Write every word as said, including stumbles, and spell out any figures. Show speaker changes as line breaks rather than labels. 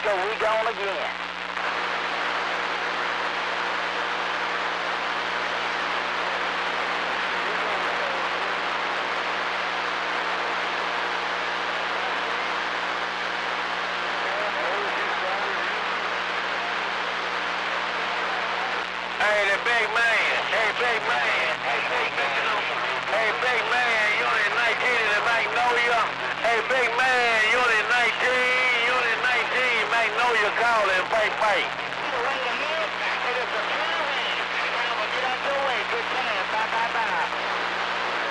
go. We gone again.
Hey, the big man. Hey, big man. Hey, big man. Hey, big man. Unit nineteen in the Magnolia. Hey, big man. Unit nineteen. Unit nineteen. Magnolia calling. Fight, fight.